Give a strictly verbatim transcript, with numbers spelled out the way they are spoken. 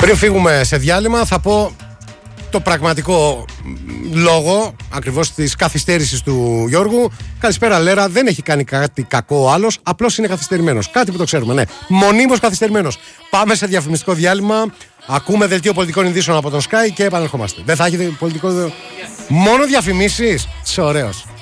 Πριν φύγουμε σε διάλειμμα, θα πω το πραγματικό λόγο ακριβώς της καθυστέρησης του Γιώργου. Καλησπέρα, Λέρα. Δεν έχει κάνει κάτι κακό ο άλλος. Απλώς είναι καθυστερημένος. Κάτι που το ξέρουμε, ναι. Μονίμως καθυστερημένος. Πάμε σε διαφημιστικό διάλειμμα. Ακούμε δελτίο πολιτικών ειδήσεων από τον Sky και επανερχόμαστε. Δεν θα έχετε πολιτικό. Μόνο διαφημίσεις. Είσαι ωραίος.